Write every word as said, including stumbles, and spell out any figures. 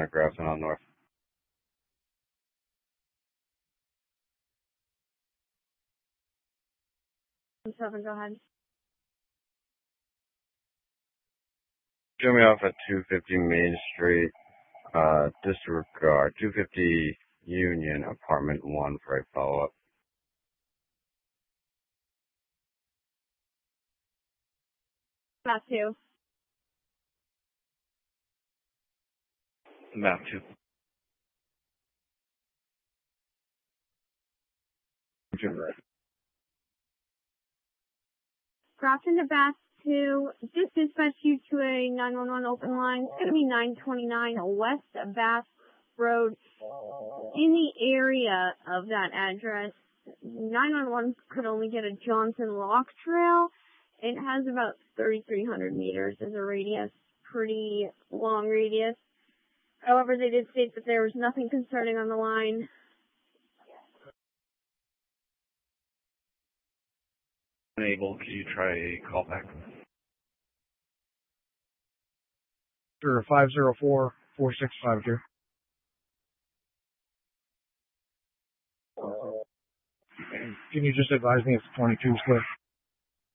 Grafton on North. seven, go ahead. Show me off at two fifty Main Street, uh, disregard, two fifty Union, apartment one for a follow-up. Map two. Map two. Grafton to Bath two. Just dispatch you to a nine one one open line. It's going to be nine twenty-nine West Bath Road. In the area of that address, nine one one could only get a Johnson Lock Trail. It has about thirty-three hundred meters as a radius. Pretty long radius. However, they did state that there was nothing concerning on the line. Unable, could you try a callback? Sure, five zero four, four six five two. Can you just advise me if twenty-two is clear?